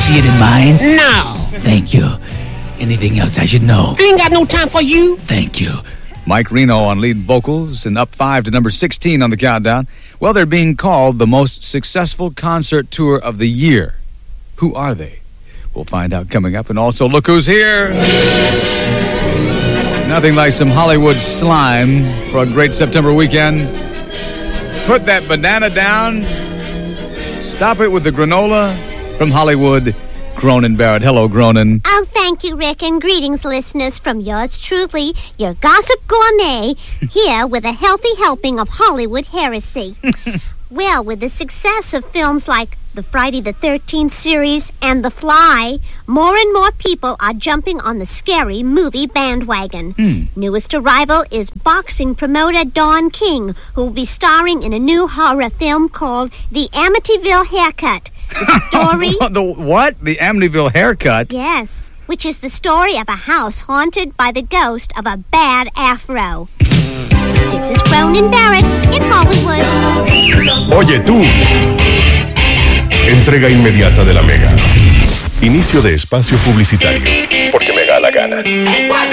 see it in mine? No. Thank you. Anything else I should know? I ain't got no time for you. Thank you. Mike Reno on lead vocals and up 5 to number 16 on the countdown. Well, they're being called the most successful concert tour of the year. Who are they? We'll find out coming up. And also, look who's here. Nothing like some Hollywood slime for a great September weekend. Put that banana down. Stop it with the granola. From Hollywood, Gronin Barrett. Hello, Gronin. Oh, thank you, Rick, and greetings, listeners, from yours truly, your gossip gourmet, here with a healthy helping of Hollywood heresy. Well, with the success of films like the Friday the 13th series and The Fly, more and more people are jumping on the scary movie bandwagon. Newest arrival is boxing promoter Don King, who will be starring in a new horror film called The Amityville Haircut. The story... The what? The Amityville Haircut? Yes, which is the story of a house haunted by the ghost of a bad afro. This is Gronin Barrett in Hollywood. Oye tú, entrega inmediata de la Mega. Inicio de espacio publicitario, porque me da la gana.